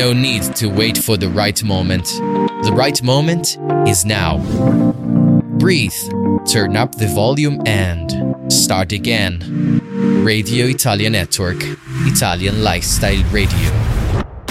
no need to wait for the right moment. The right moment is now. Breathe, turn up the volume and start again. Radio Italia Network, Italian Lifestyle Radio.